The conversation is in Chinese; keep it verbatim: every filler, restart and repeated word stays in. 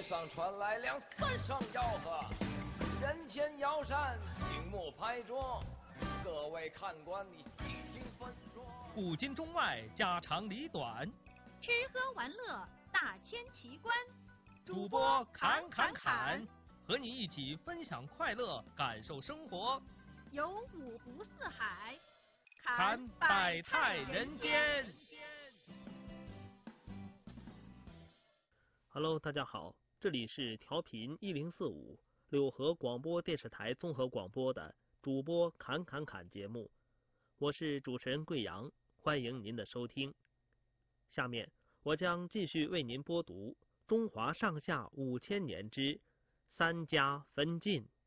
上传来两三声吆喝，人前摇扇，醒目拍桌，各位看官你细听分说。 古今中外，家长里短， 吃喝玩乐，大千奇观。 主播侃侃侃，和你一起分享快乐，感受生活。 游五湖四海， 侃百态人间。 Hello， 大家好，这里是调频一零四五柳河广播电视台综合广播的主播侃侃侃节目，我是主持人贵阳，欢迎您的收听。下面我将继续为您播读中华上下五千年之三家分晋。